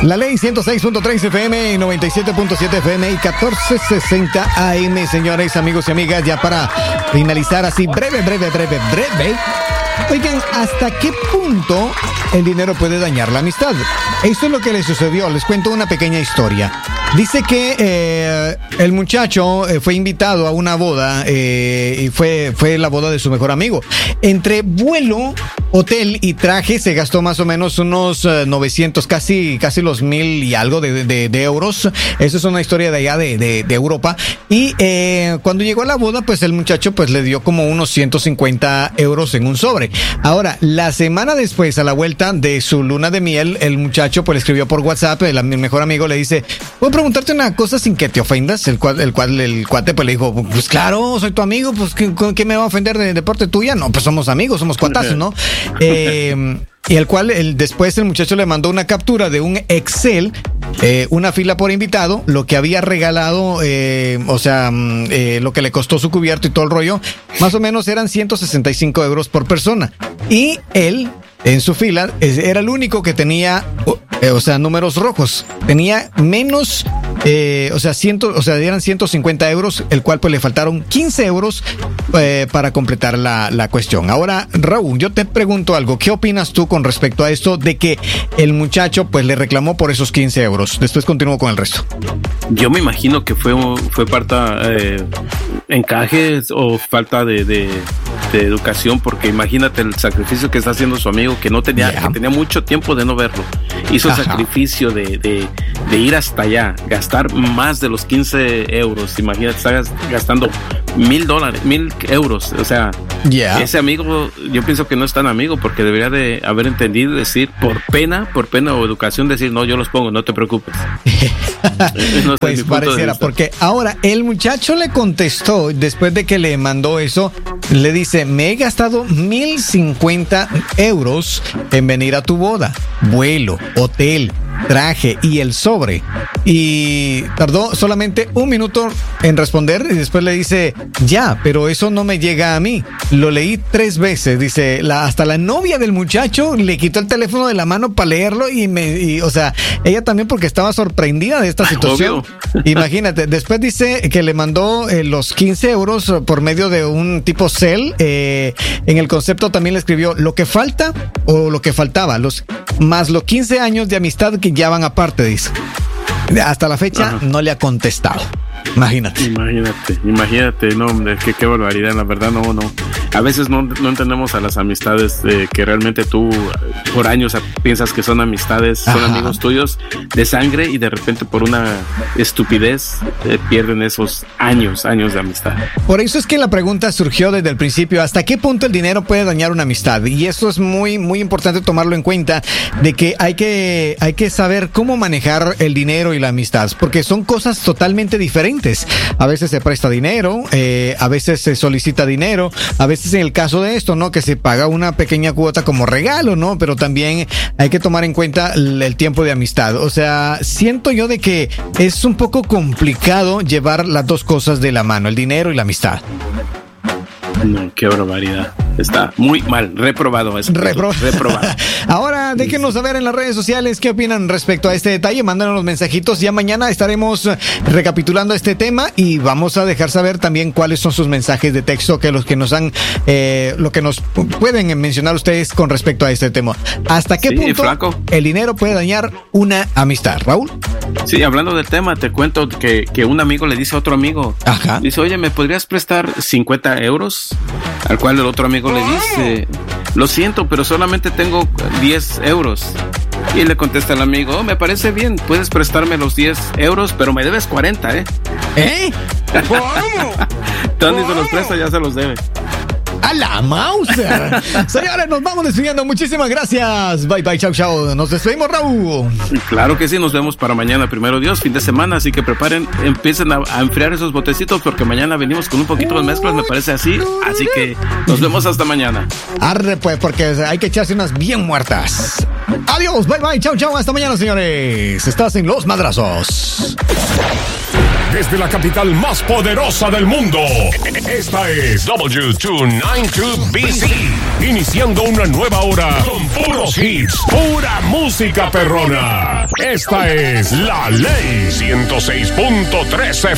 La ley 106.3 FM y 97.7 FM y 1460 AM, señores, amigos y amigas, ya para finalizar así breve. Oigan, ¿hasta qué punto el dinero puede dañar la amistad? Esto es lo que le sucedió. Les cuento una pequeña historia. Dice que el muchacho fue invitado a una boda y fue la boda de su mejor amigo. Entre vuelo, hotel y traje se gastó más o menos unos 900, casi los 1,000 y algo de euros. Esa es una historia de allá de Europa. Y cuando llegó a la boda, pues el muchacho pues le dio como unos 150 euros en un sobre. Ahora, la semana después, a la vuelta de su luna de miel, el muchacho pues le escribió por WhatsApp, mi mejor amigo le dice: ¿puedo preguntarte una cosa sin que te ofendas? El cuate pues le dijo: pues claro, soy tu amigo, pues ¿qué me va a ofender de parte tuya? No, pues somos amigos, somos cuatazos, ¿no? Y después el muchacho le mandó una captura de un Excel, una fila por invitado, lo que había regalado, lo que le costó su cubierto y todo el rollo, más o menos eran 165 euros por persona. Y él, en su fila, era el único que tenía, números rojos. Tenía menos, eran 150 euros, el cual pues le faltaron 15 euros para completar la cuestión. Ahora, Raúl, yo te pregunto algo. ¿Qué opinas tú con respecto a esto de que el muchacho pues le reclamó por esos 15 euros? Después continúo con el resto. Yo me imagino que fue falta encajes o falta de educación, porque imagínate el sacrificio que está haciendo su amigo que tenía mucho tiempo de no verlo. Hizo el sacrificio de ir hasta allá, gastar más de los 15 euros. Imagínate, estás gastando $1,000 euros. O sea, ese amigo, yo pienso que no es tan amigo, porque debería de haber entendido y decir, por pena o educación, decir: no, yo los pongo, no te preocupes. No, pues pareciera, porque ahora el muchacho le contestó después de que le mandó eso, le dice: me he gastado 1,050 euros en venir a tu boda, vuelo, hotel, traje y el sobre. Y tardó solamente 1 minuto en responder y después le dice: ya, pero eso no me llega a mí. Lo leí 3 veces. Dice, hasta la novia del muchacho le quitó el teléfono de la mano para leerlo ella también, porque estaba sorprendida de esta situación. Imagínate, después dice que le mandó los 15 euros por medio de un tipo Cel. En el concepto también le escribió lo que falta o lo que faltaba, más los 15 años de amistad que ya van aparte, dice. Hasta la fecha no le ha contestado. Imagínate, no, hombre, qué barbaridad, la verdad, no. A veces no entendemos a las amistades que realmente tú por años piensas que son amistades, son amigos tuyos de sangre, y de repente por una estupidez pierden esos años de amistad. Por eso es que la pregunta surgió desde el principio: ¿hasta qué punto el dinero puede dañar una amistad? Y eso es muy, muy importante tomarlo en cuenta, de que hay que saber cómo manejar el dinero y la amistad, porque son cosas totalmente diferentes. A veces se presta dinero, a veces se solicita dinero, a veces en el caso de esto, ¿no?, que se paga una pequeña cuota como regalo, ¿no? Pero también hay que tomar en cuenta el tiempo de amistad. O sea, siento yo de que es un poco complicado llevar las dos cosas de la mano, el dinero y la amistad. No, qué barbaridad. Está muy mal, reprobado eso. Reprobado. Ahora, déjenos saber en las redes sociales qué opinan respecto a este detalle. Mándanos los mensajitos. Ya mañana estaremos recapitulando este tema y vamos a dejar saber también cuáles son sus mensajes de texto, que lo que nos pueden mencionar ustedes con respecto a este tema. ¿Hasta qué punto el dinero puede dañar una amistad, Raúl? Sí, hablando del tema, te cuento que un amigo le dice a otro amigo, dice: oye, ¿me podrías prestar 50 euros? Al cual el otro amigo le dice: lo siento, pero solamente tengo 10 euros. Y le contesta el amigo: me parece bien, puedes prestarme los 10 euros, pero me debes 40, ¿eh? ¿Cómo? Tony se los presta, ya se los debe. ¡A la Mauser! Señores, nos vamos despidiendo. Muchísimas gracias. Bye, bye, chau. Nos despedimos, Raúl. Claro que sí, nos vemos para mañana, primero Dios, fin de semana. Así que empiecen a enfriar esos botecitos, porque mañana venimos con un poquito de mezclas, me parece así. Así que nos vemos hasta mañana. Arre, pues, porque hay que echarse unas bien muertas. Adiós, bye, bye, chau. Hasta mañana, señores. Estás en Los Madrazos. desde la capital más poderosa del mundo. Esta es W292BC, iniciando una nueva hora con puros hits, pura música perrona. Esta es La Ley 106.13.